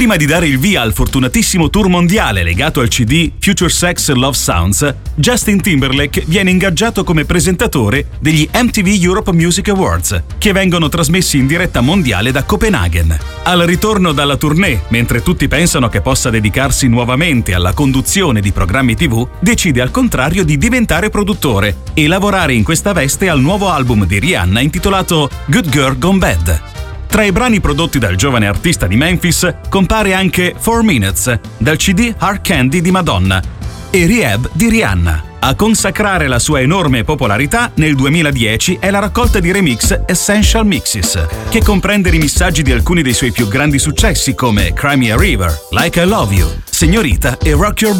Prima di dare il via al fortunatissimo tour mondiale legato al CD Future Sex Love Sounds, Justin Timberlake viene ingaggiato come presentatore degli MTV Europe Music Awards, che vengono trasmessi in diretta mondiale da Copenaghen. Al ritorno dalla tournée, mentre tutti pensano che possa dedicarsi nuovamente alla conduzione di programmi TV, decide al contrario di diventare produttore e lavorare in questa veste al nuovo album di Rihanna intitolato Good Girl Gone Bad. Tra i brani prodotti dal giovane artista di Memphis compare anche 4 Minutes dal CD Hard Candy di Madonna e Rehab di Rihanna. A consacrare la sua enorme popolarità nel 2010 è la raccolta di remix Essential Mixes, che comprende rimissaggi di alcuni dei suoi più grandi successi come Cry Me a River, Like I Love You, Signorita e Rock Your